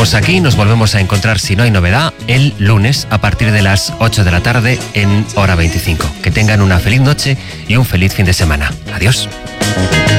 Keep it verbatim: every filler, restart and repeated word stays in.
dejamos aquí, nos volvemos a encontrar, si no hay novedad, el lunes a partir de las ocho de la tarde en Hora veinticinco. Que tengan una feliz noche y un feliz fin de semana. Adiós.